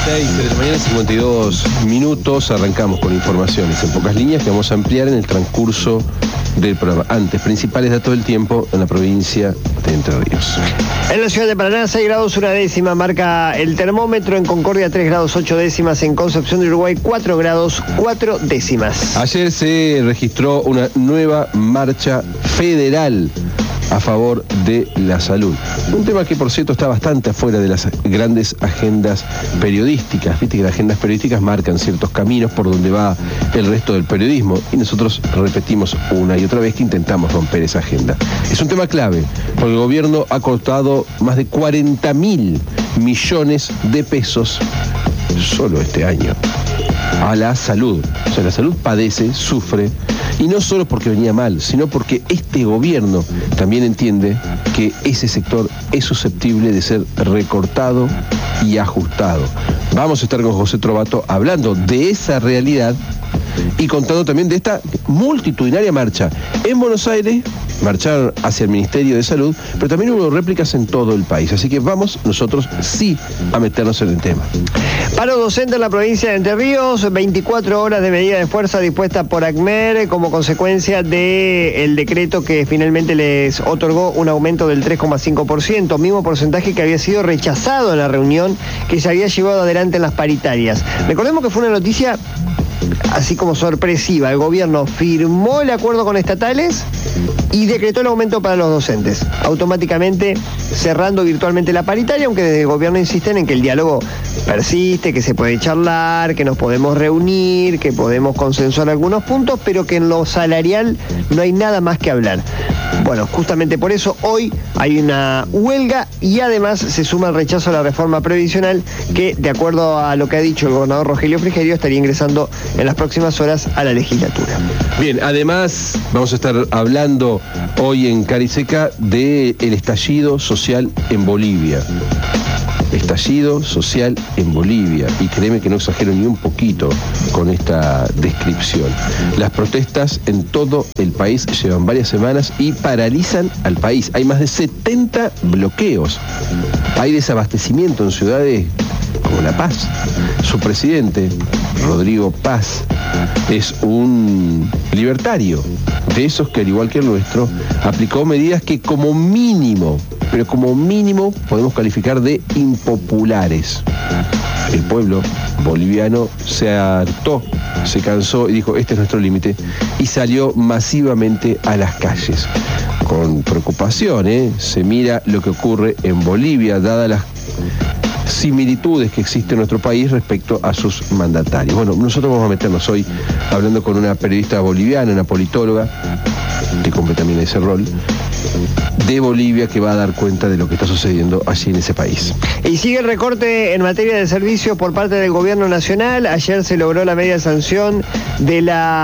6 de la mañana, 52 minutos. Arrancamos con informaciones en pocas líneas que vamos a ampliar en el transcurso del programa. Antes, principales datos del tiempo en la provincia de Entre Ríos. En la ciudad de Paraná, 6 grados 1 décima marca el termómetro. En Concordia, 3 grados 8 décimas. En Concepción de Uruguay, 4 grados 4 décimas. Ayer se registró una nueva marcha federal a favor de la salud. Un tema que, por cierto, está bastante afuera de las grandes agendas periodísticas. Viste que las agendas periodísticas marcan ciertos caminos por donde va el resto del periodismo y nosotros repetimos una y otra vez que intentamos romper esa agenda. Es un tema clave, porque el gobierno ha cortado más de 40.000 millones de pesos solo este año a la salud. O sea, la salud padece, sufre, y no solo porque venía mal, sino porque este gobierno también entiende que ese sector es susceptible de ser recortado y ajustado. Vamos a estar con José Trovato hablando de esa realidad y contando también de esta multitudinaria marcha. En Buenos Aires marcharon hacia el Ministerio de Salud, pero también hubo réplicas en todo el país. Así que vamos nosotros sí a meternos en el tema. Paro docente en la provincia de Entre Ríos, 24 horas de medida de fuerza dispuesta por ACMER como consecuencia del decreto que finalmente les otorgó un aumento del 3,5%, mismo porcentaje que había sido rechazado en la reunión que se había llevado adelante en las paritarias. Recordemos que fue una noticia así como sorpresiva. El gobierno firmó el acuerdo con estatales y decretó el aumento para los docentes, automáticamente cerrando virtualmente la paritaria, aunque desde el gobierno insisten en que el diálogo persiste, que se puede charlar, que nos podemos reunir, que podemos consensuar algunos puntos, pero que en lo salarial no hay nada más que hablar. Bueno, justamente por eso hoy hay una huelga y además se suma el rechazo a la reforma previsional que, de acuerdo a lo que ha dicho el gobernador Rogelio Frigerio, estaría ingresando en las próximas horas a la legislatura. Bien, además vamos a estar hablando hoy en Cariseca del estallido social en Bolivia. Estallido social en Bolivia, y créeme que no exagero ni un poquito con esta descripción. Las protestas en todo el país llevan varias semanas y paralizan al país. Hay más de 70 bloqueos. Hay desabastecimiento en ciudades como La Paz. Su presidente, Rodrigo Paz, es un libertario, de esos que, al igual que el nuestro, aplicó medidas que como mínimo podemos calificar de impopulares. El pueblo boliviano se hartó, se cansó y dijo: este es nuestro límite, y salió masivamente a las calles. Con preocupación, se mira lo que ocurre en Bolivia, dadas las similitudes que existen en nuestro país respecto a sus mandatarios. Bueno, nosotros vamos a meternos hoy hablando con una periodista boliviana, una politóloga, que cumple también ese rol, de Bolivia, que va a dar cuenta de lo que está sucediendo allí en ese país. Y sigue el recorte en materia de servicios por parte del gobierno nacional. Ayer se logró la media sanción de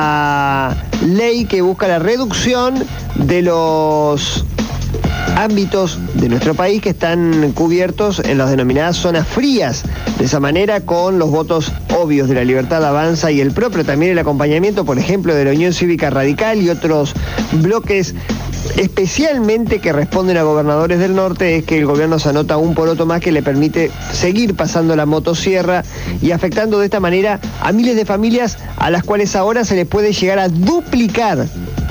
la ley que busca la reducción de los ámbitos de nuestro país que están cubiertos en las denominadas zonas frías. De esa manera, con los votos obvios de La Libertad Avanza y el propio también el acompañamiento, por ejemplo, de la Unión Cívica Radical y otros bloques especialmente que responden a gobernadores del norte, es que el gobierno se anota un poroto más que le permite seguir pasando la motosierra y afectando de esta manera a miles de familias a las cuales ahora se les puede llegar a duplicar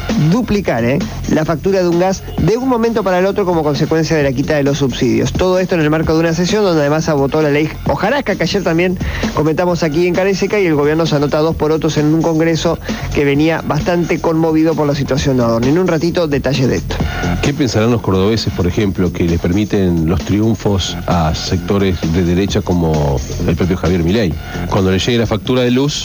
la factura de un gas de un momento para el otro como consecuencia de la quita de los subsidios. Todo esto en el marco de una sesión donde además se votó la ley Hojarasca, que ayer también comentamos aquí en Cariseca, y el gobierno se anota dos porotos en un congreso que venía bastante conmovido por la situación de Adorno. En un ratito, detalle de esto. ¿Qué pensarán los cordobeses, por ejemplo, que les permiten los triunfos a sectores de derecha como el propio Javier Milei, cuando le llegue la factura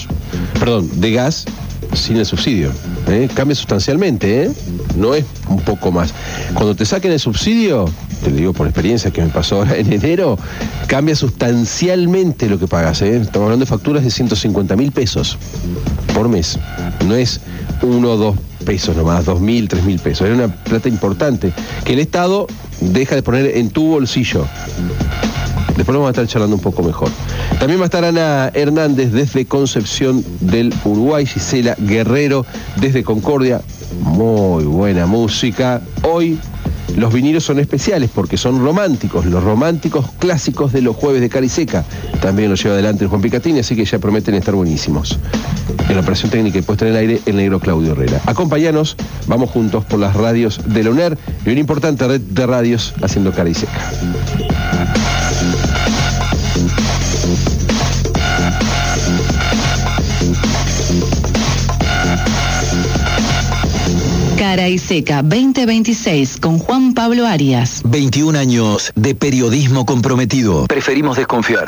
de gas sin el subsidio? Cambia sustancialmente, no es un poco más. Cuando te saquen el subsidio, te lo digo por experiencia que me pasó ahora en enero, cambia sustancialmente lo que pagas. Estamos hablando de facturas de 150.000 pesos por mes. No es 1 o 2 pesos nomás, 2.000, 3.000 pesos. Era una plata importante que el Estado deja de poner en tu bolsillo. Después vamos a estar charlando un poco mejor. También va a estar Ana Hernández desde Concepción del Uruguay, Gisela Guerrero desde Concordia. Muy buena música. Hoy Los vinilos son especiales porque son románticos, los románticos clásicos de los jueves de Cariseca. También los lleva adelante el Juan Picatini, así que ya prometen estar buenísimos. En la operación técnica y puesta en el aire, el negro Claudio Herrera. Acompáñanos, vamos juntos por las radios de la UNER y una importante red de radios haciendo Cariseca. Cara y Seca 2026 con Juan Pablo Arias. 21 años de periodismo comprometido. Preferimos desconfiar.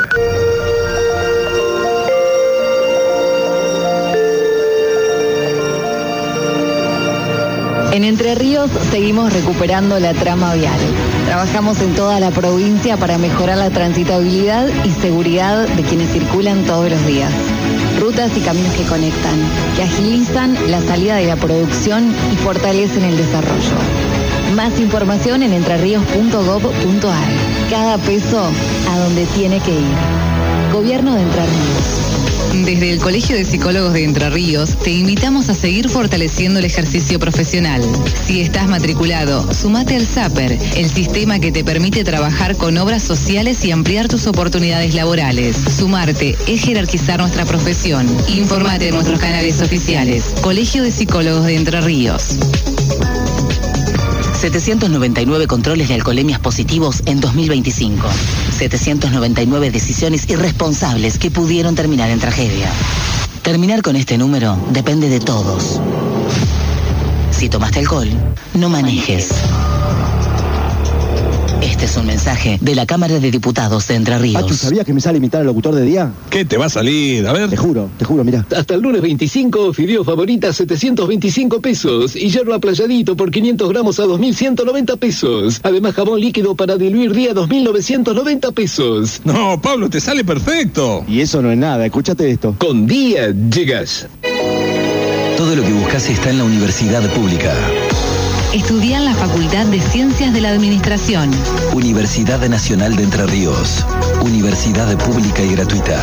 En Entre Ríos seguimos recuperando la trama vial. Trabajamos en toda la provincia para mejorar la transitabilidad y seguridad de quienes circulan todos los días. Rutas y caminos que conectan, que agilizan la salida de la producción y fortalecen el desarrollo. Más información en entreríos.gov.ar. Cada peso a donde tiene que ir. Gobierno de Entre Ríos. Desde el Colegio de Psicólogos de Entre Ríos te invitamos a seguir fortaleciendo el ejercicio profesional. Si estás matriculado, sumate al SAPER, el sistema que te permite trabajar con obras sociales y ampliar tus oportunidades laborales. Sumarte es jerarquizar nuestra profesión. Informate en nuestros canales oficiales. Colegio de Psicólogos de Entre Ríos. 799 controles de alcoholemias positivos en 2025. 799 decisiones irresponsables que pudieron terminar en tragedia. Terminar con este número depende de todos. Si tomaste alcohol, no manejes. Este es un mensaje de la Cámara de Diputados de Entre Ríos. ¿tú sabías que me sale imitar al locutor de día? ¿Qué te va a salir? A ver. Te juro, mirá. Hasta el lunes 25, fideo favorita 725 pesos y yerno aplayadito por 500 gramos a 2.190 pesos. Además, jabón líquido para diluir día 2.990 pesos. No, Pablo, te sale perfecto. Y eso no es nada, escúchate esto. Con día llegas. Todo lo que buscas está en la universidad pública. Estudia en la Facultad de Ciencias de la Administración. Universidad Nacional de Entre Ríos. Universidad pública y gratuita.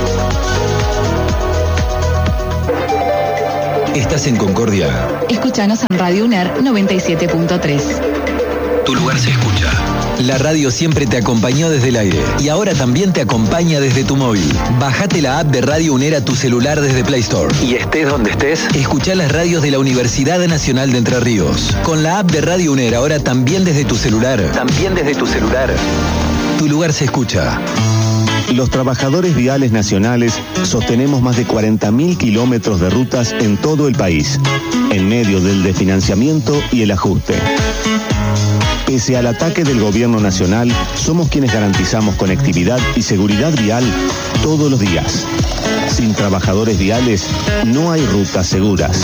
¿Estás en Concordia? Escúchanos en Radio UNER 97.3. Tu lugar se escucha. La radio siempre te acompañó desde el aire y ahora también te acompaña desde tu móvil. Bájate la app de Radio UNER a tu celular desde Play Store. Y estés donde estés, escuchá las radios de la Universidad Nacional de Entre Ríos. Con la app de Radio UNER ahora también desde tu celular. Tu lugar se escucha. Los trabajadores viales nacionales sostenemos más de 40.000 kilómetros de rutas en todo el país, en medio del desfinanciamiento y el ajuste. Pese al ataque del gobierno nacional, somos quienes garantizamos conectividad y seguridad vial todos los días. Sin trabajadores viales, no hay rutas seguras.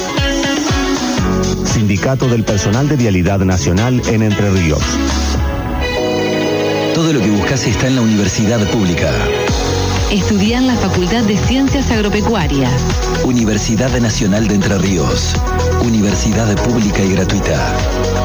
Sindicato del Personal de Vialidad Nacional en Entre Ríos. Todo lo que buscas está en la universidad pública. Estudia en la Facultad de Ciencias Agropecuarias. Universidad Nacional de Entre Ríos. Universidad pública y gratuita.